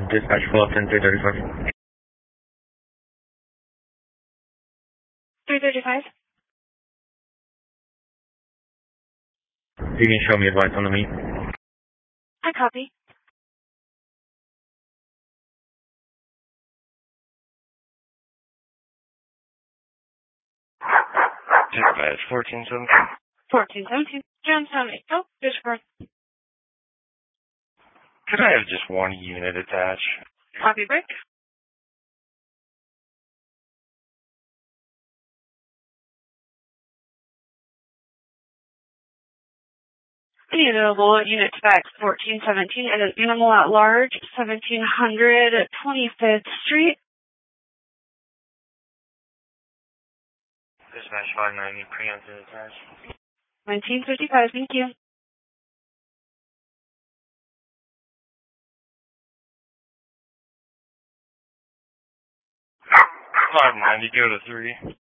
Dispatch full up in 335. 335. You can show me advice on the meet. I copy. Dispatch 1417. 1417. Johnstown 8. Oh, Discord. Could I have just one unit attached? Copy break. Any available unit to back 1417 and an animal at large, 1700 at 25th Street. Dispatch 590, preemptive attached. 1955, thank you. $590, go to 3.